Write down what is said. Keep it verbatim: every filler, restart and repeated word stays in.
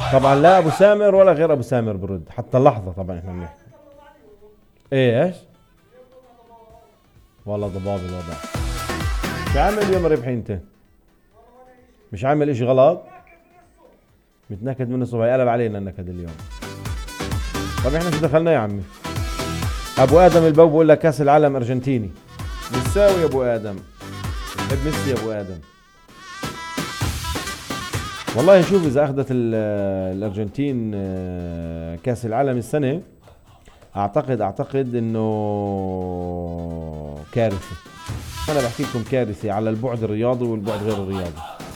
طبعا لا ابو سامر ولا غير ابو سامر برد حتى اللحظة. طبعا احنا بنحكي ايه ايش والله ضباب الوضع. شو عامل اليوم ربحي انت؟ مش عامل اشي غلط؟ متنكد من الصبح، قلب علينا النكد اليوم. طب احنا شو دخلنا يا عمي؟ ابو ادم البو بقول لك كاس العالم ارجنتيني. بتساوي يا ابو ادم، ابن ميسي يا ابو ادم. والله شوف اذا اخذت الارجنتين كاس العالم السنة، اعتقد اعتقد انه كارثة. انا بحكي لكم كارثة على البعد الرياضي والبعد غير الرياضي.